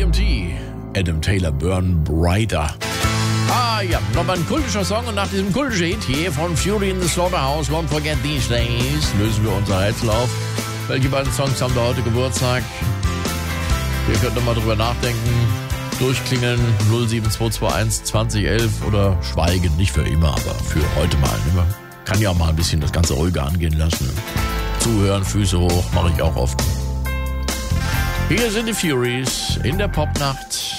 TNT. Adam Taylor, Burn Brighter. Ah ja, nochmal ein kultischer Song und nach diesem kultischen Hit hier von Fury in the Slaughterhouse, Won't Forget These Days, lösen wir unser Rätsel auf. Welche beiden Songs haben da heute Geburtstag? Ihr könnt nochmal drüber nachdenken. Durchklingeln 07221 2011 oder schweigen, nicht für immer, aber für heute mal. Man kann ja auch mal ein bisschen das Ganze ruhiger angehen lassen. Zuhören, Füße hoch, mache ich auch oft. Hier sind die Furies in der Popnacht.